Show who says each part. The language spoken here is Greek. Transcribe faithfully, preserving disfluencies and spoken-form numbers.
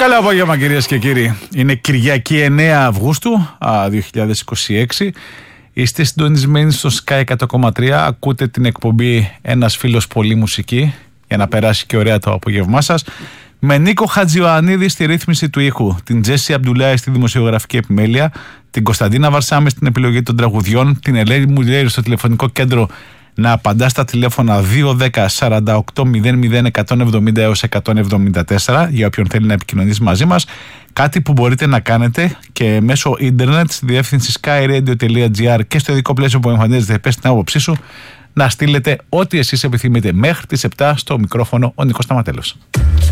Speaker 1: Καλό απόγευμα κυρίες και κύριοι. Είναι Κυριακή εννέα Αυγούστου δύο χιλιάδες είκοσι έξι. Είστε συντονισμένοι στο Sky εκατό κόμμα τρία. Ακούτε την εκπομπή Ένας φίλος πολύ μουσική, για να περάσει και ωραία το απόγευμά σας. Με Νίκο Χατζιωαννίδη στη ρύθμιση του ήχου, την Τζέσι Αμπντουλάη στη δημοσιογραφική επιμέλεια, την Κωνσταντίνα Βαρσάμη στην επιλογή των τραγουδιών, την Ελένη Μουλιέρη στο τηλεφωνικό κέντρο να απαντά στα τηλέφωνα δύο δέκα σαράντα οκτώ μηδέν μηδέν εκατόν εβδομήντα έως εκατόν εβδομήντα τέσσερα για όποιον θέλει να επικοινωνήσει μαζί μας. Κάτι που μπορείτε να κάνετε και μέσω ίντερνετ στη διεύθυνση skyradio τελεία gr και στο ειδικό πλαίσιο που εμφανίζεται, πες την άποψή σου, να στείλετε ό,τι εσείς επιθυμείτε. Μέχρι τις επτά στο μικρόφωνο ο Νίκος Σταματέλος.